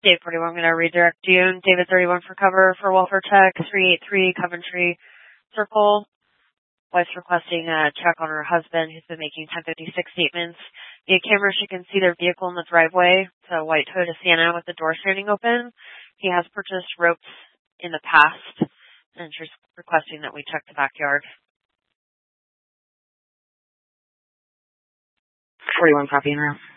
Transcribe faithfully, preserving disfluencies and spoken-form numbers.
Dave forty-one, I'm going to redirect you. And David thirty-one for cover for Welfare Tech, three eighty-three Coventry Circle. Wife's requesting a check on her husband who's been making ten fifty-six statements. Via camera, she can see their vehicle in the driveway. It's a white Toyota Sienna with the door standing open. He has purchased ropes in the past, and she's requesting that we check the backyard. forty-one copy in route.